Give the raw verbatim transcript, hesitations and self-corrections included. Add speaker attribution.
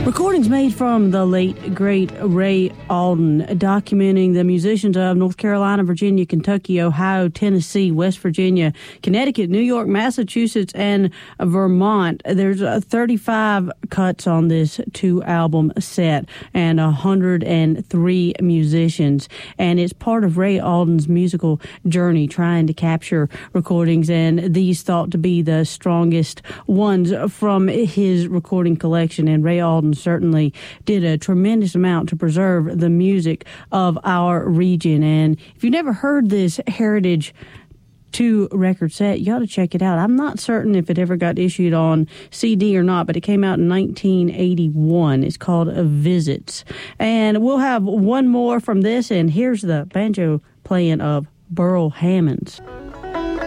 Speaker 1: Recordings made from the late, great Ray Alden, documenting the musicians of North Carolina, Virginia, Kentucky, Ohio, Tennessee, West Virginia, Connecticut, New York, Massachusetts, and Vermont. There's uh, thirty-five cuts on this two-album set and one hundred three musicians. And it's part of Ray Alden's musical journey, trying to capture recordings, and these thought to be the strongest ones from his recording collection. And Ray Alden certainly did a tremendous amount to preserve the music of our region. And if you've never heard this Heritage two record set, you ought to check it out. I'm not certain if it ever got issued on C D or not, but it came out in nineteen eighty-one. It's called Visits. And we'll have one more from this, and here's the banjo playing of Burl Hammonds.